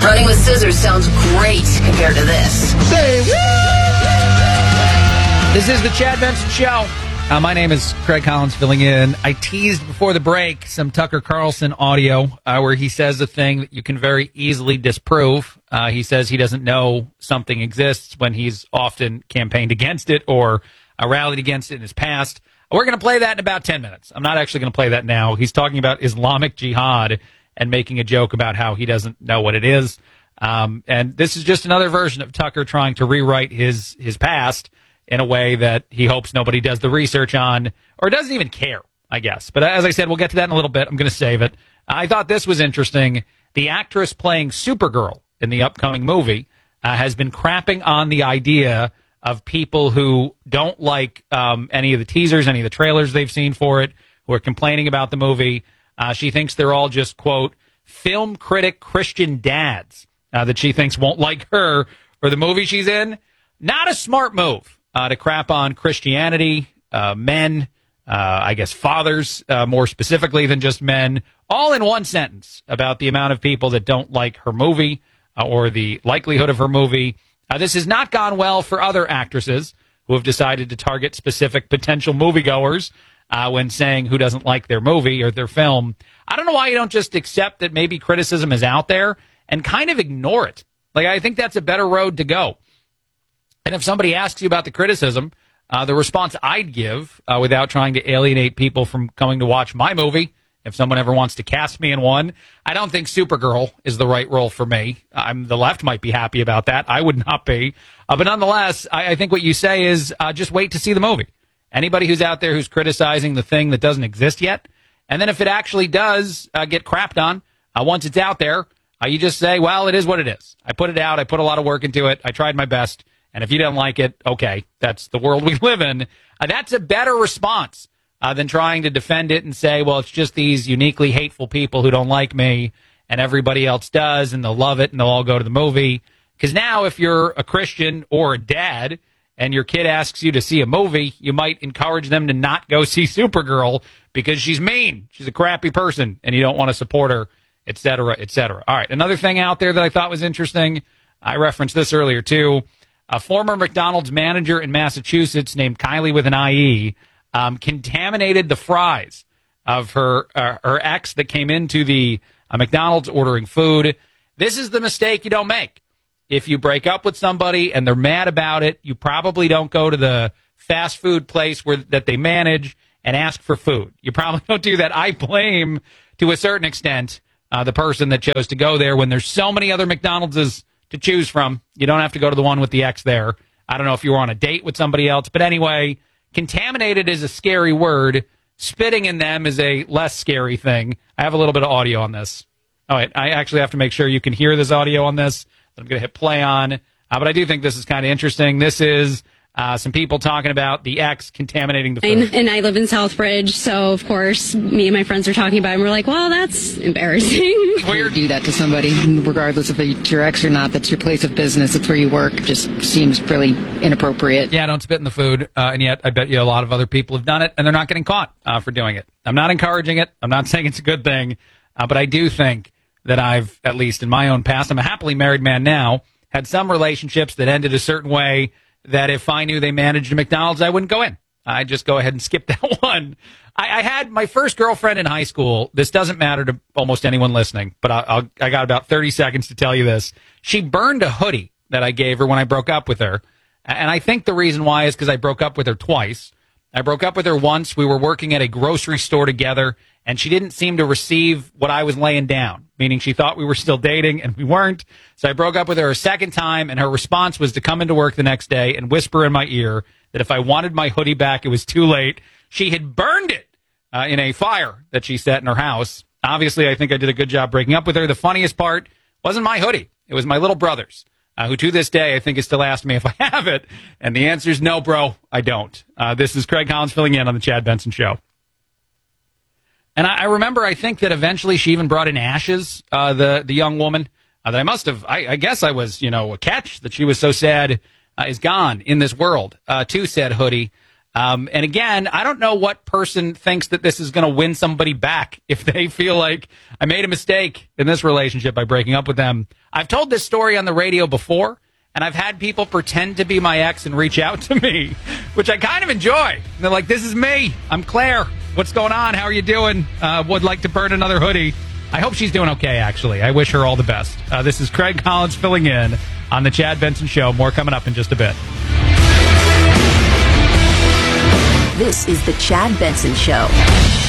Running with scissors sounds great compared to this. Say what? This is the Chad Benson Show. My name is Craig Collins filling in. I teased before the break some Tucker Carlson audio where he says a thing that you can very easily disprove. He says he doesn't know something exists when he's often campaigned against it or rallied against it in his past. We're going to play that in about 10 minutes. I'm not actually going to play that now. He's talking about Islamic Jihad and making a joke about how he doesn't know what it is. And this is just another version of Tucker trying to rewrite his past in a way that he hopes nobody does the research on or doesn't even care, I guess. But as I said, we'll get to that in a little bit. I'm going to save it. I thought this was interesting. The actress playing Supergirl in the upcoming movie has been crapping on the idea of people who don't like any of the teasers, any of the trailers they've seen for it, who are complaining about the movie. She thinks they're all just, quote, film critic Christian dads that she thinks won't like her or the movie she's in. Not a smart move. To crap on Christianity, men, I guess fathers, more specifically than just men, all in one sentence about the amount of people that don't like her movie or the likelihood of her movie. This has not gone well for other actresses who have decided to target specific potential moviegoers when saying who doesn't like their movie or their film. I don't know why you don't just accept that maybe criticism is out there and kind of ignore it. Like, I think that's a better road to go. And if somebody asks you about the criticism, the response I'd give, without trying to alienate people from coming to watch my movie, if someone ever wants to cast me in one, I don't think Supergirl is the right role for me. The left might be happy about that. I would not be. But nonetheless, I think what you say is just wait to see the movie. Anybody who's out there who's criticizing the thing that doesn't exist yet, and then if it actually does get crapped on, once it's out there, you just say, well, it is what it is. I put it out. I put a lot of work into it. I tried my best. And if you don't like it, okay, that's the world we live in. That's a better response than trying to defend it and say, well, it's just these uniquely hateful people who don't like me and everybody else does and they'll love it and they'll all go to the movie. Because now if you're a Christian or a dad and your kid asks you to see a movie, you might encourage them to not go see Supergirl because she's mean. She's a crappy person and you don't want to support her, et cetera, et cetera. All right, another thing out there that I thought was interesting, I referenced this earlier too. A former McDonald's manager in Massachusetts named Kylie with an IE contaminated the fries of her ex that came into the McDonald's ordering food. This is the mistake you don't make. If you break up with somebody and they're mad about it, you probably don't go to the fast food place that they manage and ask for food. You probably don't do that. I blame, to a certain extent, the person that chose to go there when there's so many other McDonald's to choose from. You don't have to go to the one with the X there. I don't know if you were on a date with somebody else, but anyway, contaminated is a scary word. Spitting in them is a less scary thing. I have a little bit of audio on this. All right, I actually have to make sure you can hear this audio on this that I'm going to hit play on. But I do think this is kind of interesting. This is some people talking about the X contaminating the food. And I live in Southbridge, so of course, me and my friends are talking about it, and we're like, well, that's embarrassing. Weird. Do that to somebody, regardless if it's your ex or not. That's your place of business. It's where you work. Just seems really inappropriate. Yeah, don't spit in the food. And yet, I bet you a lot of other people have done it, and they're not getting caught for doing it. I'm not encouraging it. I'm not saying it's a good thing. But I do think that I've, at least in my own past, I'm a happily married man now, had some relationships that ended a certain way that if I knew they managed a McDonald's, I wouldn't go in. I'd just go ahead and skip that one. I had my first girlfriend in high school. This doesn't matter to almost anyone listening, but I got about 30 seconds to tell you this. She burned a hoodie that I gave her when I broke up with her. And I think the reason why is because I broke up with her twice. I broke up with her once. We were working at a grocery store together, and she didn't seem to receive what I was laying down, meaning she thought we were still dating, and we weren't. So I broke up with her a second time, and her response was to come into work the next day and whisper in my ear that if I wanted my hoodie back, it was too late. She had burned it in a fire that she set in her house. Obviously, I think I did a good job breaking up with her. The funniest part wasn't my hoodie. It was my little brother's. Who to this day I think is still asked me if I have it. And the answer is no, bro, I don't. This is Craig Collins filling in on the Chad Benson Show. And I remember, I think that eventually she even brought in ashes, the young woman, that I must have, I guess I was, a catch that she was so sad is gone in this world, to said hoodie. And again, I don't know what person thinks that this is going to win somebody back if they feel like I made a mistake in this relationship by breaking up with them. I've told this story on the radio before, and I've had people pretend to be my ex and reach out to me, which I kind of enjoy. And they're like, this is me. I'm Claire. What's going on? How are you doing? Would like to burn another hoodie. I hope she's doing okay, actually. I wish her all the best. This is Craig Collins filling in on the Chad Benson Show. More coming up in just a bit. This is the Chad Benson Show.